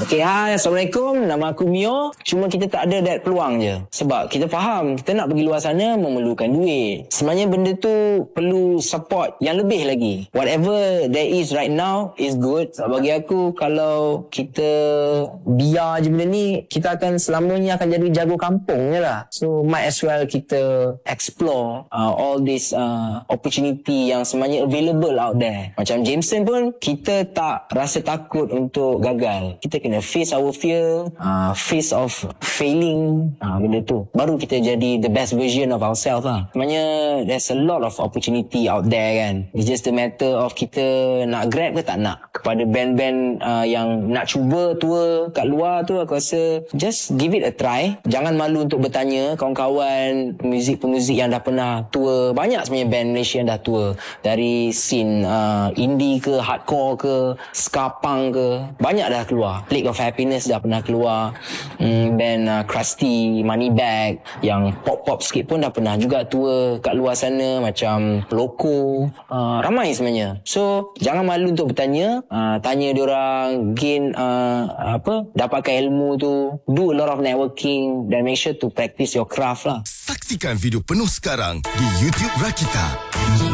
Okay, hai, Assalamualaikum. Nama aku Mio. Cuma kita tak ada that peluang je. Sebab kita faham, kita nak pergi luar sana memerlukan duit. Sebenarnya benda tu perlu support yang lebih lagi. Whatever there is right now is good. Sebab bagi aku, kalau kita biar je benda ni, kita akan selamanya akan jadi jago kampung je lah. So, might as well kita explore all this opportunity yang sebenarnya available out there. Macam Jameson pun, kita tak rasa takut untuk gagal. Kita kena face our fear, face of failing, benda tu. Baru kita jadi the best version of ourselves lah. Sebenarnya, there's a lot of opportunity out there kan. It's just a matter of kita nak grab ke tak nak. Kepada band-band yang nak cuba tour kat luar tu, aku rasa just give it a try. Jangan malu untuk bertanya kawan-kawan pemuzik-pemuzik yang dah pernah tour. Banyak sebenarnya band Malaysia yang dah tour. Dari scene indie ke, hardcore ke, ska punk ke. Banyak dah keluar. Plague of Happiness dah pernah keluar. Band Krusty, Moneybag yang pop-pop sikit pun dah pernah juga tour kat luar sana. Macam Loco. Ramai sebenarnya. So, jangan malu untuk bertanya. Tanya diorang, gain dapatkan ilmu tu. Do a lot of networking dan make sure to practice your craft lah. Saksikan video penuh sekarang di YouTube Rakita.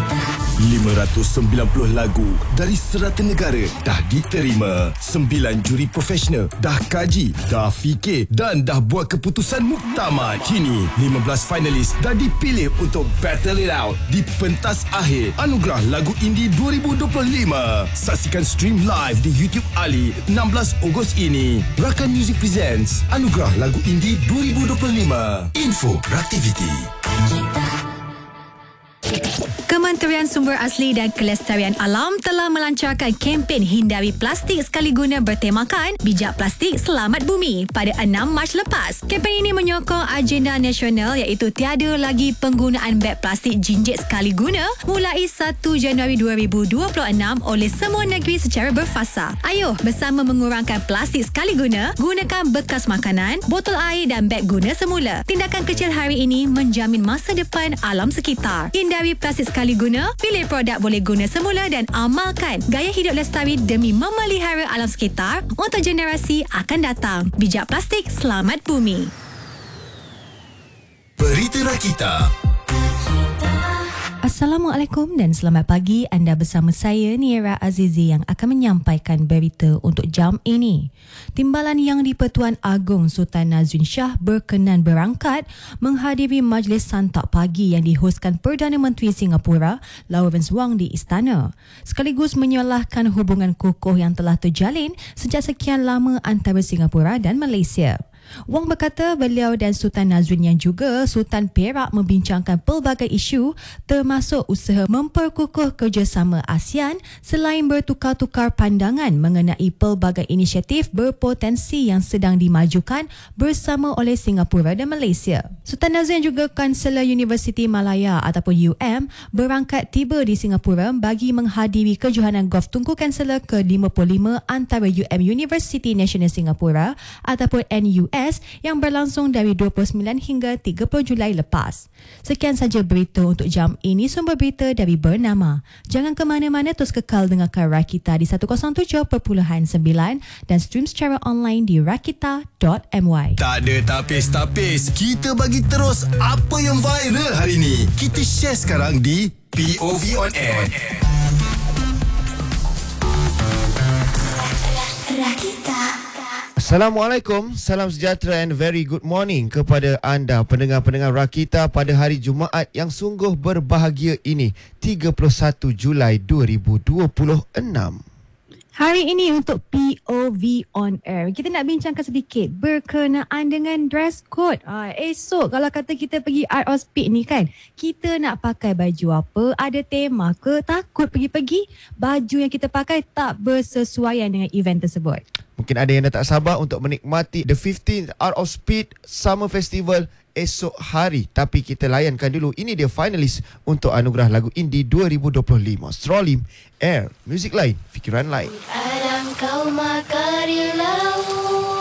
590 lagu dari 100 negara dah diterima. 9 juri profesional dah kaji, dah fikir dan dah buat keputusan muktamad. Kini 15 finalis dah dipilih untuk battle it out di pentas akhir Anugerah Lagu Indie 2025. Saksikan stream live di YouTube Ali 16 Ogos ini. Rakan Music presents Anugerah Lagu Indie 2025. Info Raktiviti. Kementerian Sumber Asli dan Kelestarian Alam telah melancarkan kempen hindari plastik sekali guna bertemakan Bijak Plastik Selamat Bumi pada 6 Mac lepas. Kempen ini menyokong agenda nasional iaitu tiada lagi penggunaan beg plastik jinjit sekali guna mulai 1 Januari 2026 oleh semua negeri secara berfasa. Ayuh bersama mengurangkan plastik sekali guna, gunakan bekas makanan, botol air dan beg guna semula. Tindakan kecil hari ini menjamin masa depan alam sekitar. Hindari plastik sekali guna, pilih produk boleh guna semula dan amalkan gaya hidup lestari demi memelihara alam sekitar untuk generasi akan datang. Bijak Plastik Selamat Bumi. Berita Rakita. Assalamualaikum dan selamat pagi. Anda bersama saya Niera Azizi yang akan menyampaikan berita untuk jam ini. Timbalan Yang di-Pertuan Agong Sultan Nazrin Shah berkenan berangkat menghadiri majlis santap pagi yang dihoskan Perdana Menteri Singapura Lawrence Wong di istana. Sekaligus menyalahkan hubungan kokoh yang telah terjalin sejak sekian lama antara Singapura dan Malaysia. Wong berkata beliau dan Sultan Nazrin yang juga Sultan Perak membincangkan pelbagai isu termasuk usaha memperkukuh kerjasama ASEAN selain bertukar-tukar pandangan mengenai pelbagai inisiatif berpotensi yang sedang dimajukan bersama oleh Singapura dan Malaysia. Sultan Nazrin juga Kansela Universiti Malaya ataupun UM berangkat tiba di Singapura bagi menghadiri kejohanan golf Tunku Kansela ke-55 antara UM University Nasional Singapura ataupun NUS yang berlangsung dari 29 hingga 30 Julai lepas. Sekian saja berita untuk jam ini. Sumber berita dari Bernama. Jangan ke mana-mana, terus kekal dengarkan Rakita di 107.9 dan stream secara online di rakita.my. Tak ada tapis-tapis. Kita bagi terus apa yang viral hari ini. Kita share sekarang di POV On Air. Rakita. Assalamualaikum, salam sejahtera and very good morning kepada anda pendengar-pendengar Rakita pada hari Jumaat yang sungguh berbahagia ini, 31 Julai 2026. Hari ini untuk POV On Air, kita nak bincangkan sedikit berkenaan dengan dress code. Esok kalau kata kita pergi Art of Speed ni kan, kita nak pakai baju apa, ada tema ke, takut pergi-pergi baju yang kita pakai tak bersesuaian dengan event tersebut. Mungkin ada yang dah tak sabar untuk menikmati the 15th Art of Speed Summer Festival esok hari. Tapi kita layankan dulu. Ini dia finalis untuk Anugerah Lagu Indie 2025. Strolim, Air, Music Lain, Fikiran Lain. Alam kau makar laut.